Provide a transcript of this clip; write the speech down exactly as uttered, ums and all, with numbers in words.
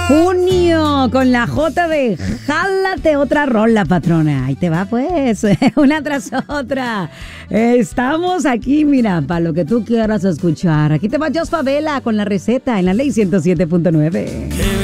Junio con la J de Jálate otra rola, patrona. Ahí te va, pues, una tras otra. Estamos aquí, mira, para lo que tú quieras escuchar. Aquí te va Jos Favela con la receta en la Ley ciento siete punto nueve.